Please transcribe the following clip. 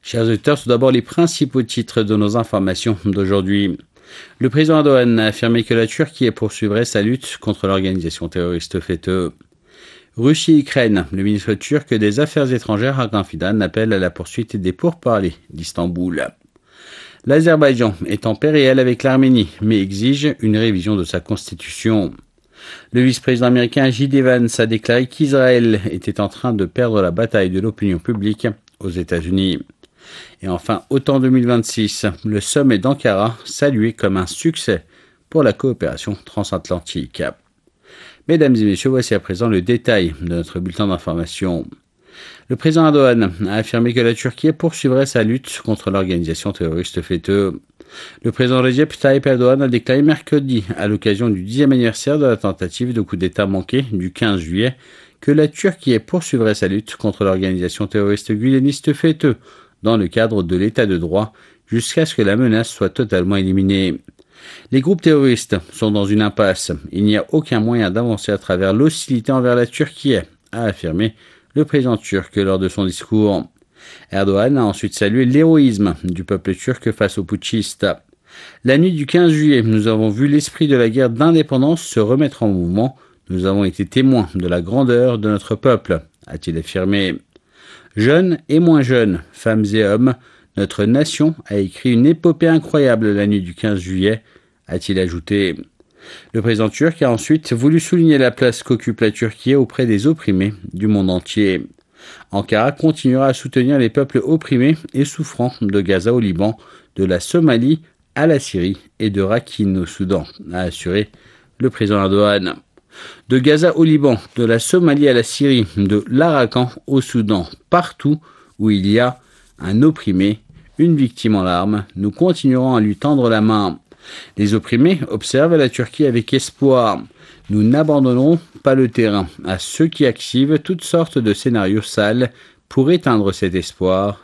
Chers auditeurs, tout d'abord les principaux titres de nos informations d'aujourd'hui. Le président Erdogan a affirmé que la Turquie poursuivrait sa lutte contre l'organisation terroriste FETÖ. Russie-Ukraine, le ministre turc des Affaires étrangères Hakan Fidan appelle à la poursuite des pourparlers d'Istanbul. L'Azerbaïdjan est en paix réelle avec l'Arménie, mais exige une révision de sa constitution. Le vice-président américain J.D. Vance a déclaré qu'Israël était en train de perdre la bataille de l'opinion publique aux États-Unis. Et enfin, OTAN 2026, le sommet d'Ankara salué comme un succès pour la coopération transatlantique. Mesdames et messieurs, voici à présent le détail de notre bulletin d'information. Le président Erdogan a affirmé que la Turquie poursuivrait sa lutte contre l'organisation terroriste FETÖ. Le président Recep Tayyip Erdogan a déclaré mercredi, à l'occasion du 10e anniversaire de la tentative de coup d'État manqué du 15 juillet, que la Turquie poursuivrait sa lutte contre l'organisation terroriste guleniste FETÖ dans le cadre de l'état de droit jusqu'à ce que la menace soit totalement éliminée. Les groupes terroristes sont dans une impasse. Il n'y a aucun moyen d'avancer à travers l'hostilité envers la Turquie, a affirmé le président turc lors de son discours. Erdogan a ensuite salué l'héroïsme du peuple turc face aux putschistes. La nuit du 15 juillet, nous avons vu l'esprit de la guerre d'indépendance se remettre en mouvement. Nous avons été témoins de la grandeur de notre peuple, a-t-il affirmé. Jeunes et moins jeunes, femmes et hommes, notre nation a écrit une épopée incroyable la nuit du 15 juillet, a-t-il ajouté. Le président turc a ensuite voulu souligner la place qu'occupe la Turquie auprès des opprimés du monde entier. Ankara continuera à soutenir les peuples opprimés et souffrants de Gaza au Liban, de la Somalie à la Syrie et de Rakhine au Soudan, a assuré le président Erdogan. De Gaza au Liban, de la Somalie à la Syrie, de l'Arakan au Soudan, partout où il y a un opprimé, une victime en larmes, nous continuerons à lui tendre la main. Les opprimés observent la Turquie avec espoir. Nous n'abandonnerons pas le terrain à ceux qui activent toutes sortes de scénarios sales pour éteindre cet espoir,